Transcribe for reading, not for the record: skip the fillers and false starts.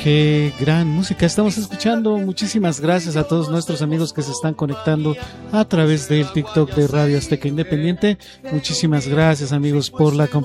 Qué gran música estamos escuchando. Muchísimas gracias a todos nuestros amigos que se están conectando a través del TikTok de Radio Azteca Independiente. Muchísimas gracias, amigos, por la compañía.